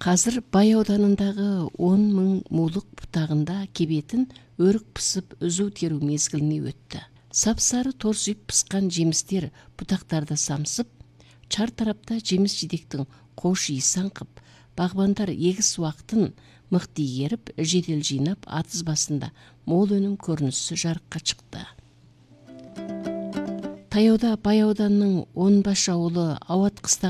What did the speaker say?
Қазір Бай ауданындағы 10 мың мулық бұтағында кебетін өрік пысып үзу теру мезгіліне өтті. Сап-сары торсүйіп пысқан жемістер бұтақтарда самсып, чар тарапта жеміс жидектің қош иісі аңқып, бағбандар егіс уақытын мықты игеріп, жедел жинап, атыз басында мол өнім көрінісі жарыққа шықты. Таяуда Бай ауданының 10 баш ауылы ауат қыста